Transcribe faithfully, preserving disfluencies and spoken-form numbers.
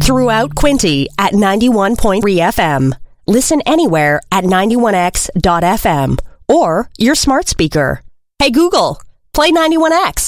Throughout Quinte at ninety-one point three F M. Listen anywhere at ninety-one x dot f m or your smart speaker. Hey Google, play ninety-one X.